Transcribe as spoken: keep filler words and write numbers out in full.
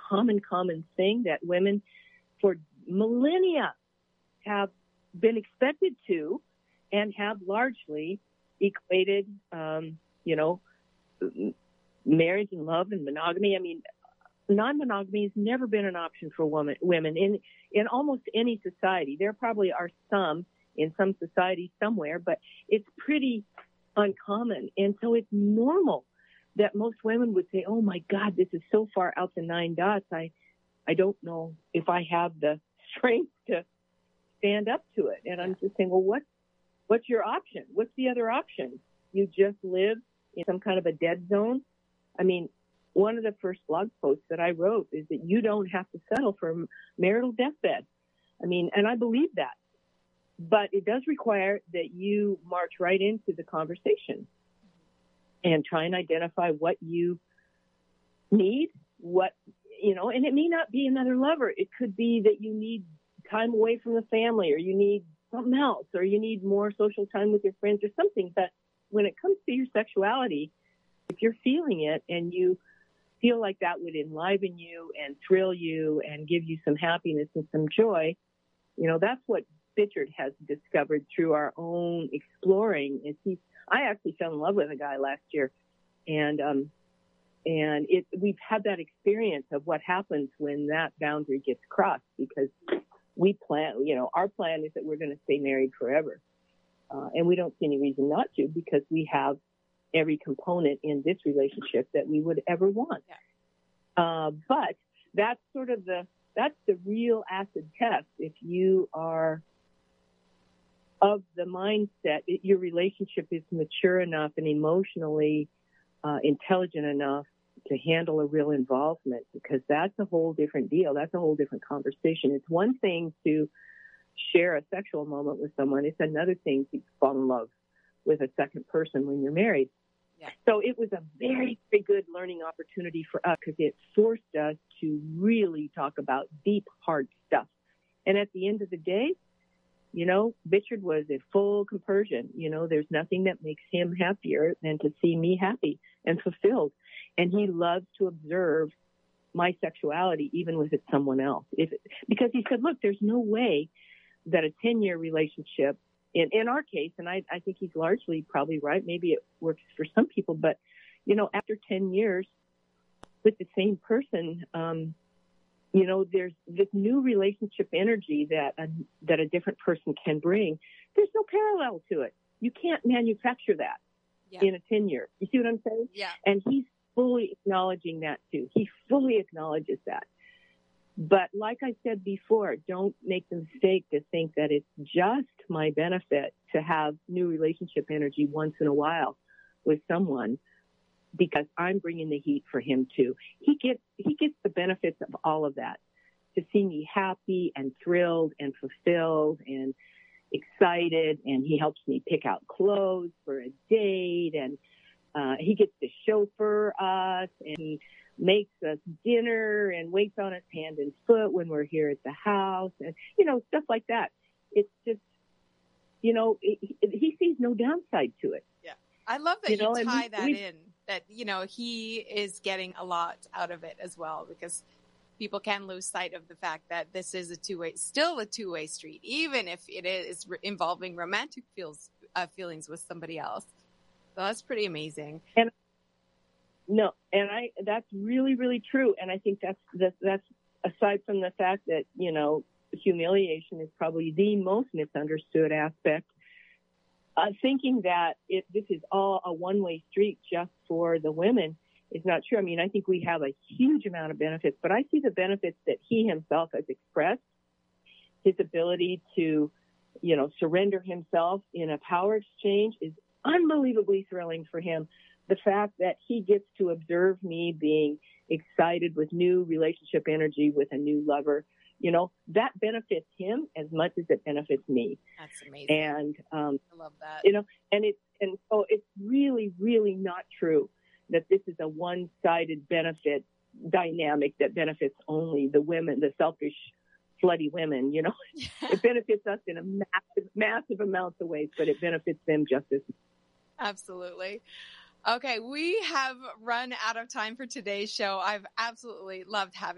common, common thing that women for millennia have been expected to and have largely equated, um, you know, marriage and love and monogamy. I mean, non-monogamy has never been an option for women, women in, in almost any society. There probably are some in some societies somewhere, but it's pretty uncommon. And so it's normal that most women would say, oh my God, this is so far out the nine dots. I, I don't know if I have the strength to stand up to it. And I'm just saying, well, what, what's your option? What's the other option? You just live in some kind of a dead zone? I mean, one of the first blog posts that I wrote is that you don't have to settle for marital deathbed. I mean, and I believe that. But it does require that you march right into the conversation and try and identify what you need, what, you know, and it may not be another lover. It could be that you need time away from the family, or you need something else, or you need more social time with your friends or something. But when it comes to your sexuality, if you're feeling it and you feel like that would enliven you and thrill you and give you some happiness and some joy, you know, that's what Bichard has discovered through our own exploring. Is he, I actually fell in love with a guy last year, and um, and it, we've had that experience of what happens when that boundary gets crossed, because we plan, you know, our plan is that we're going to stay married forever, uh, and we don't see any reason not to, because we have every component in this relationship that we would ever want. Yeah. Uh, but that's sort of the that's the real acid test. If you are of the mindset, it, your relationship is mature enough and emotionally uh, intelligent enough to handle a real involvement, because that's a whole different deal. That's a whole different conversation. It's one thing to share a sexual moment with someone. It's another thing to fall in love with a second person when you're married. Yeah. So it was a very, very good learning opportunity for us, because it forced us to really talk about deep, hard stuff. And at the end of the day, you know, Bichard was at full compersion. You know, there's nothing that makes him happier than to see me happy and fulfilled. And he loves to observe my sexuality, even with it's someone else. If, because he said, look, there's no way that a ten-year relationship, in, in our case, and I, I think he's largely probably right, maybe it works for some people, but, you know, after ten years with the same person, um, you know, there's this new relationship energy that a, that a different person can bring. There's no parallel to it. You can't manufacture that yeah. in a ten-year. You see what I'm saying? Yeah. And he's fully acknowledging that, too. He fully acknowledges that. But like I said before, don't make the mistake to think that it's just my benefit to have new relationship energy once in a while with someone, because I'm bringing the heat for him too. He gets, he gets the benefits of all of that, to see me happy and thrilled and fulfilled and excited. And he helps me pick out clothes for a date, and uh, he gets to chauffeur us, and he makes us dinner and waits on us hand and foot when we're here at the house, and, you know, stuff like that. It's just, you know, he, he sees no downside to it. Yeah. I love that you, you know, tie we, that we, in, that, you know, he is getting a lot out of it as well, because people can lose sight of the fact that this is a two-way, still a two-way street, even if it is re- involving romantic feels, uh, feelings with somebody else. So that's pretty amazing. And no, and I, that's really, really true. And I think that's, that's, that's aside from the fact that, you know, humiliation is probably the most misunderstood aspect. Uh, thinking that it, this is all a one-way street just for the women is not true. I mean, I think we have a huge amount of benefits, but I see the benefits that he himself has expressed, his ability to, you know, surrender himself in a power exchange is unbelievably thrilling for him. The fact that he gets to observe me being excited with new relationship energy with a new lover, you know, that benefits him as much as it benefits me. That's amazing. And, um, I love that. You know, and it's, and so it's really, really not true that this is a one-sided benefit dynamic that benefits only the women, the selfish, slutty women, you know. Yeah. It benefits us in a massive, massive amounts of ways, but it benefits them just as much. Absolutely. Okay, we have run out of time for today's show. I've absolutely loved having